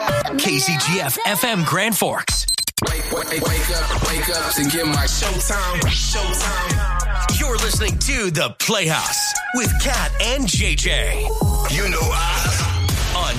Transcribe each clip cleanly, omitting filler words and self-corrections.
KCGF FM Grand Forks. Wake up and get my showtime. You're listening to The Playhouse with Kat and JJ. You know on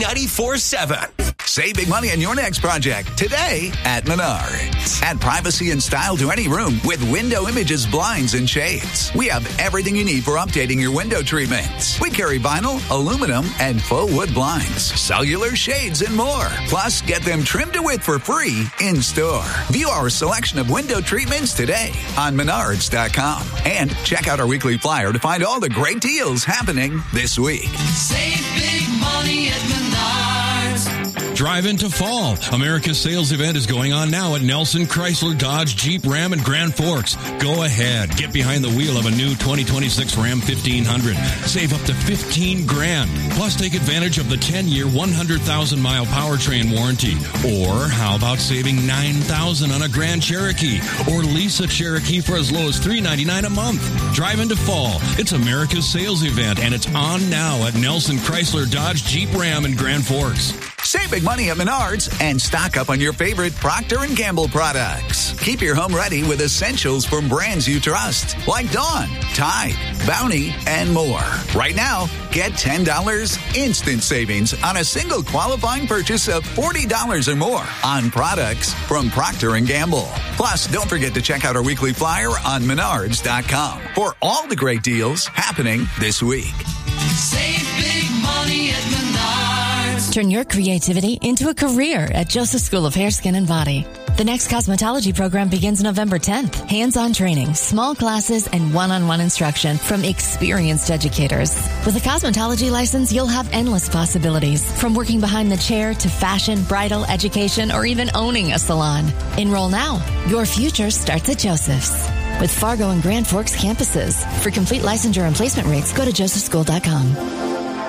C94.7. Save big money on your next project today at Menards. Add privacy and style to any room with Window Images blinds and shades. We have everything you need for updating your window treatments. We carry vinyl, aluminum, and faux wood blinds, cellular shades, and more. Plus, get them trimmed to width for free in store. View our selection of window treatments today on Menards.com. And check out our weekly flyer to find all the great deals happening this week. Save big money at Menards. Drive into fall. America's sales event is going on now at Nelson Chrysler Dodge Jeep Ram in Grand Forks. Go ahead. Get behind the wheel of a new 2026 Ram 1500. Save up to $15,000. Plus take advantage of the 10-year, 100,000-mile powertrain warranty. Or how about saving $9,000 on a Grand Cherokee? Or lease a Cherokee for as low as $399 a month. Drive into fall. It's America's sales event, and it's on now at Nelson Chrysler Dodge Jeep Ram in Grand Forks. Save big money at Menards and stock up on your favorite Procter & Gamble products. Keep your home ready with essentials from brands you trust, like Dawn, Tide, Bounty, and more. Right now, get $10 instant savings on a single qualifying purchase of $40 or more on products from Procter & Gamble. Plus, don't forget to check out our weekly flyer on Menards.com for all the great deals happening this week. Save big money at Menards. Turn your creativity into a career at Joseph School of Hair, Skin, and Body. The next cosmetology program begins November 10th. Hands-on training, small classes, and one-on-one instruction from experienced educators. With a cosmetology license, you'll have endless possibilities, from working behind the chair to fashion, bridal, education, or even owning a salon. Enroll now. Your future starts at Joseph's. With Fargo and Grand Forks campuses. For complete licensure and placement rates, go to josephschool.com.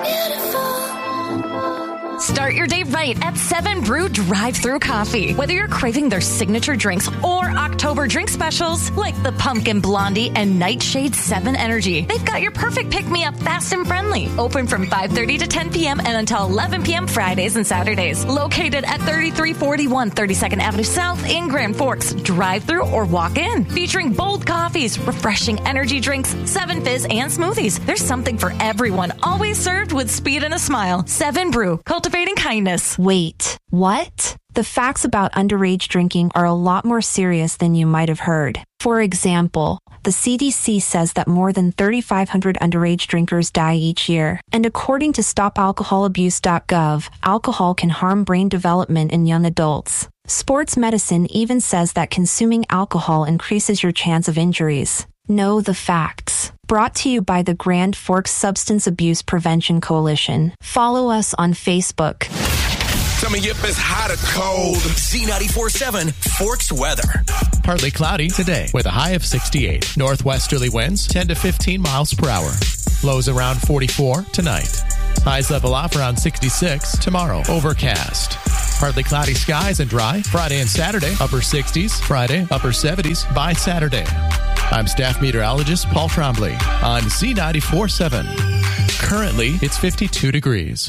Start your day right at 7 Brew Drive-Thru Coffee. Whether you're craving their signature drinks or October drink specials like the Pumpkin Blondie and Nightshade 7 Energy, they've got your perfect pick-me-up fast and friendly. Open from 5:30 to 10 p.m. and until 11 p.m. Fridays and Saturdays. Located at 3341 32nd Avenue South in Grand Forks. Drive-thru or walk in. Featuring bold coffees, refreshing energy drinks, 7 fizz, and smoothies. There's something for everyone. Always served with speed and a smile. 7 Brew. Cultivating kindness. Wait, what? The facts about underage drinking are a lot more serious than you might have heard. For example, the CDC says that more than 3,500 underage drinkers die each year. And according to StopAlcoholAbuse.gov, alcohol can harm brain development in young adults. Sports medicine even says that consuming alcohol increases your chance of injuries. Know the facts. Brought to you by the Grand Forks Substance Abuse Prevention Coalition. Follow us on Facebook. Tell me if it's hot or cold. C94.7 Forks weather. Partly cloudy today with a high of 68. Northwesterly winds 10 to 15 miles per hour. Lows around 44 tonight. Highs level off around 66 tomorrow. Overcast. Partly cloudy skies and dry. Friday and Saturday, upper 60s. Friday, upper 70s by Saturday. I'm staff meteorologist Paul Trombley on C94.7. Currently, it's 52 degrees.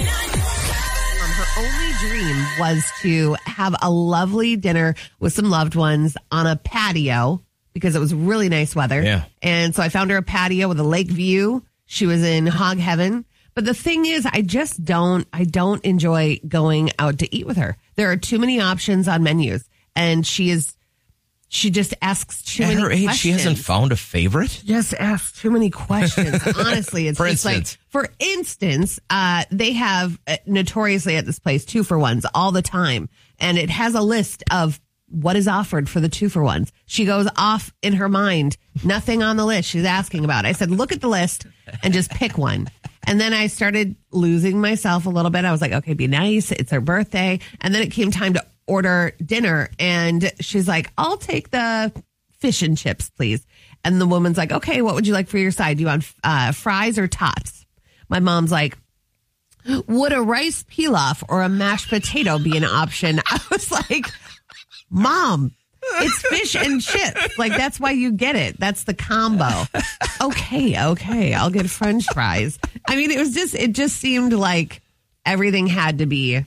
Her only dream was to have a lovely dinner with some loved ones on a patio because it was really nice weather. Yeah. And so I found her a patio with a lake view. She was in hog heaven. But the thing is, I don't enjoy going out to eat with her. There are too many options on menus. And she just asks too many questions. At her age, she hasn't found a favorite? Just asks too many questions. Honestly, it's for instance, they have notoriously at this place 2-for-1s all the time. And it has a list of what is offered for the 2-for-1s. She goes off in her mind. Nothing on the list she's asking about. I said, look at the list and just pick one. And then I started losing myself a little bit. I was like, okay, be nice. It's her birthday. And then it came time to order dinner. And she's like, I'll take the fish and chips, please. And the woman's like, okay, what would you like for your side? Do you want fries or tots? My mom's like, would a rice pilaf or a mashed potato be an option? I was like, Mom, it's fish and chips. Like, that's why you get it. That's the combo. Okay. I'll get French fries. I mean, it just seemed like everything had to be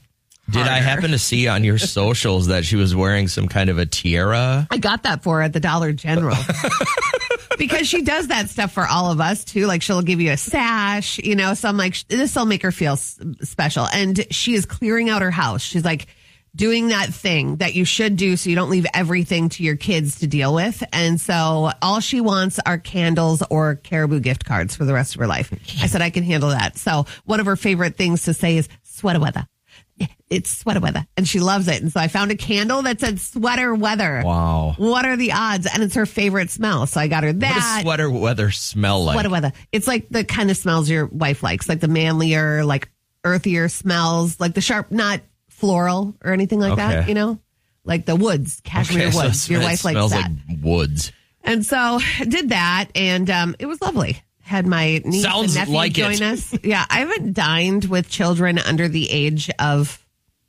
Did I happen to see on your socials that she was wearing some kind of a tiara? I got that for her at the Dollar General. Because she does that stuff for all of us, too. Like, she'll give you a sash, you know. So I'm like, this will make her feel special. And she is clearing out her house. She's like doing that thing that you should do so you don't leave everything to your kids to deal with. And so all she wants are candles or Caribou gift cards for the rest of her life. I said, I can handle that. So one of her favorite things to say is sweater weather. It's sweater weather. And she loves it. And so I found a candle that said sweater weather. Wow. What are the odds? And it's her favorite smell. So I got her that. What does sweater weather smell like? Sweater weather. It's like the kind of smells your wife likes, like the manlier, like earthier smells, like the sharp, not floral or anything like that, you know? Like the woods, cashmere woods. So your wife likes that. Smells like woods. And so did that. And it was lovely. Had my niece and nephew join us. Yeah, I haven't dined with children under the age of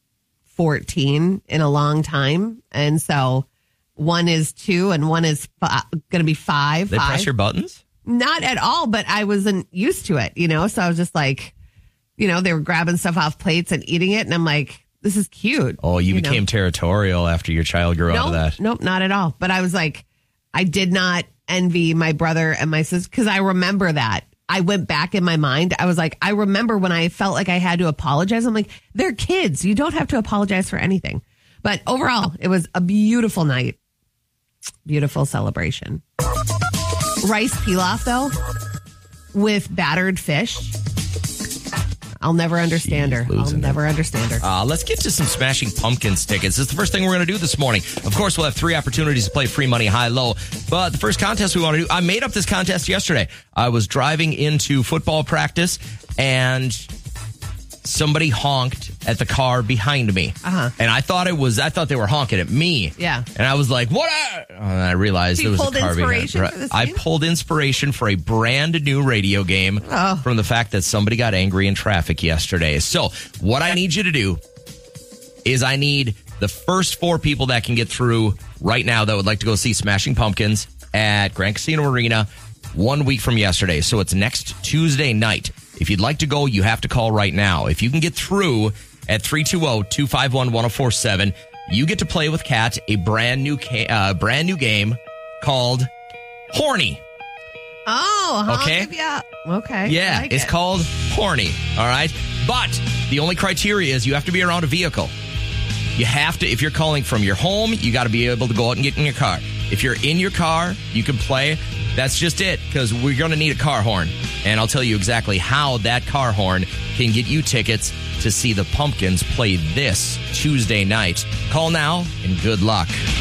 14 in a long time. And so one is 2 and one is going to be 5. They press your buttons? Not at all, but I wasn't used to it, you know? So I was just like, you know, they were grabbing stuff off plates and eating it. And I'm like, this is cute. Oh, you became territorial after your child grew out of that. Nope, not at all. But I was like, I did not envy my brother and my sister because I remember that. I went back in my mind. I was like, I remember when I felt like I had to apologize. I'm like, they're kids. You don't have to apologize for anything. But overall, it was a beautiful night. Beautiful celebration. Rice pilaf, though, with battered fish. I'll never understand her. I'll never understand her. Let's get to some Smashing Pumpkins tickets. This is the first thing we're going to do this morning. Of course, we'll have 3 opportunities to play free money high-low. But the first contest we want to do, I made up this contest yesterday. I was driving into football practice, and somebody honked at the car behind me. And I thought they were honking at me. Yeah. And I was like, what? And I realized there was a car behind me. I pulled inspiration for a brand new radio game from the fact that somebody got angry in traffic yesterday. So what I need you to do is I need the first 4 people that can get through right now that would like to go see Smashing Pumpkins at Grand Casino Arena 1 week from yesterday. So it's next Tuesday night. If you'd like to go, you have to call right now. If you can get through at 320-251-1047, you get to play with Kat a brand new game called Horny. Oh, okay. Yeah. Okay. Yeah, it's called Horny. All right. But the only criteria is you have to be around a vehicle. You have to, if you're calling from your home, you got to be able to go out and get in your car. If you're in your car, you can play. That's just it, because we're going to need a car horn. And I'll tell you exactly how that car horn can get you tickets to see the Pumpkins play this Tuesday night. Call now and good luck.